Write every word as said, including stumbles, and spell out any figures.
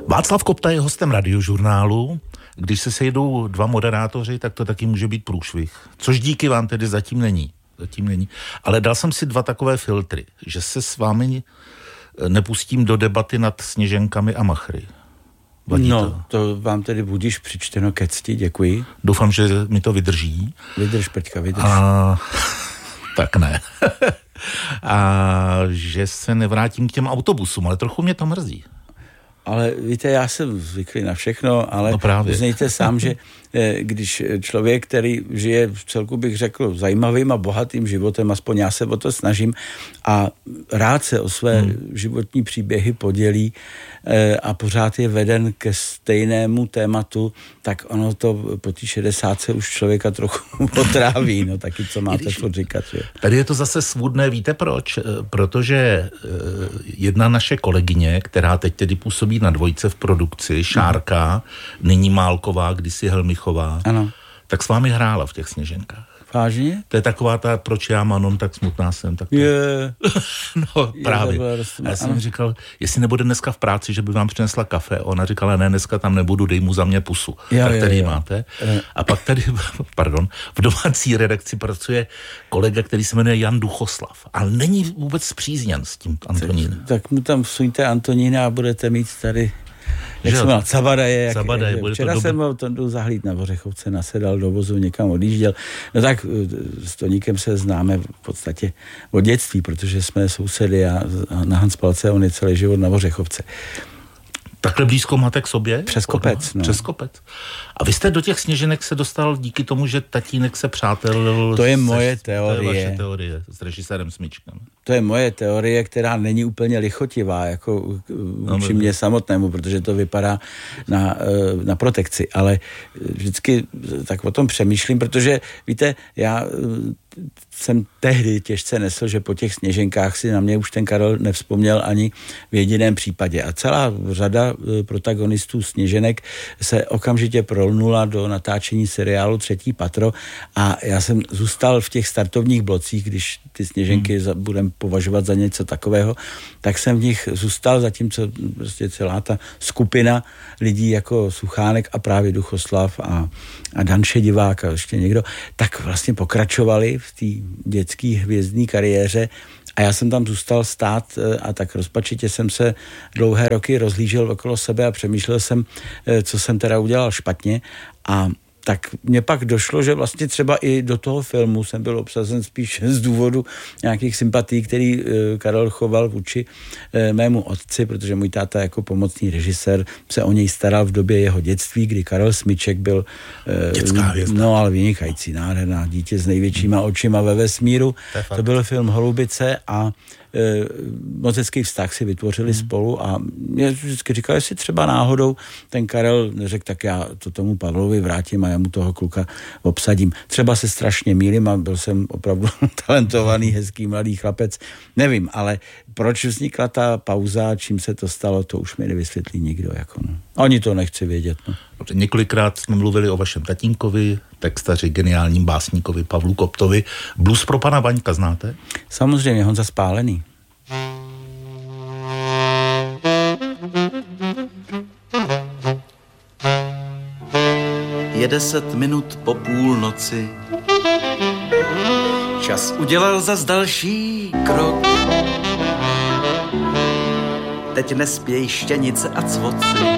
Václav Kopta je hostem Radiožurnálu. Když se sejdou dva moderátoři, tak to taky může být průšvih. Což díky vám tedy zatím není. Zatím není. Ale dal jsem si dva takové filtry, že se s vámi nepustím do debaty nad Sněženkami a Machry. Vadí no, to? to vám tedy budíš přičteno ke cti, děkuji. Doufám, že mi to vydrží. Vydrž, Peťka, vydrž. A... tak ne. A že se nevrátím k těm autobusům, ale trochu mě to mrzí. Ale víte, já jsem zvyklý na všechno, ale no uznejte sám, že když člověk, který žije v celku, bych řekl, zajímavým a bohatým životem, aspoň já se o to snažím a rád se o své hmm. životní příběhy podělí a pořád je veden ke stejnému tématu, tak ono to po té šedesátce už člověka trochu otráví, no taky co máte furt říkat. Že? Tady je to zase svůdné, víte proč? Protože jedna naše kolegyně, která teď tedy působí na Dvojce v produkci, Šárka, hmm. nyní Málková, kdysi Helmichová, ano. tak s vámi hrála v těch Sněženkách. Vážně? To je taková ta, proč já Manon, tak smutná jsem. Tak to... Je. no právě. A já jsem mi říkal, jestli nebude dneska v práci, že by vám přinesla kafe. Ona říkala, ne, dneska tam nebudu, dej mu za mě pusu. Jo, tak jo, tady jo. máte. A pak tady, pardon, v domácí redakci pracuje kolega, který se jmenuje Jan Duchoslav. Ale není vůbec zpřízněn s tím Antonínem. Tak, tak mu tam vsuňte Antonína a budete mít tady... Jak jsem mal, Cabadaje, jak, Cabadaje, jak, včera to jsem dob... to jdu zahlít na Vořechovce, nasedal do vozu, někam odjížděl. No tak s Toníkem se známe v podstatě od dětství, protože jsme sousedy a, a na Hanspalce on je celý život na Vořechovce. Takhle blízko máte k sobě? Přes kopec, no. Přes kopec. A vy jste do těch Sněženek se dostal díky tomu, že tatínek se přátelil... To je moje se, teorie. To je vaše teorie s režisérem Smyčkem. To je moje teorie, která není úplně lichotivá, jako vůči mě samotnému, protože to vypadá na, na protekci, ale vždycky tak o tom přemýšlím, protože víte, já jsem tehdy těžce nesl, že po těch Sněženkách si na mě už ten Karel nevzpomněl ani v jediném případě. A celá řada protagonistů Sněženek se okamžitě prolnula do natáčení seriálu Třetí patro a já jsem zůstal v těch startovních blocích, když ty Sněženky hmm. budeme považovat za něco takového, tak jsem v nich zůstal, zatímco prostě celá ta skupina lidí jako Suchánek a právě Duchoslav a, a Dan Šedivák a ještě někdo, tak vlastně pokračovali v té dětské hvězdní kariéře a já jsem tam zůstal stát a tak rozpačitě jsem se dlouhé roky rozhlížel okolo sebe a přemýšlel jsem, co jsem teda udělal špatně a tak mně pak došlo, že vlastně třeba i do toho filmu jsem byl obsazen spíš z důvodu nějakých sympatí, který Karel choval vůči mému otci, protože můj táta jako pomocný režisér se o něj staral v době jeho dětství, kdy Karel Smyček byl dětská hvězda. No, ale vynikající, nádherná dítě s největšíma očima ve vesmíru. To, to byl film Holubice a e, moc hezký vztah si vytvořili hmm. spolu a mě vždycky říkal, jestli třeba náhodou ten Karel neřekl, tak já to tomu Pavlovi vrátím a já mu toho kluka obsadím. Třeba se strašně mýlím a byl jsem opravdu talentovaný, hezký mladý chlapec. Nevím, ale proč vznikla ta pauza, čím se to stalo, to už mi nevysvětlí nikdo. Jako no. Ani to nechci vědět. No. Několikrát jsme mluvili o vašem tatínkovi, textaři, geniálním básníkovi Pavlu Koptovi. Blues pro pana Vaňka znáte? Samozřejmě, Honza Spálený. Je deset minut po půlnoci. Čas udělal zas další krok. Teď nespějí štěnice a cvoci.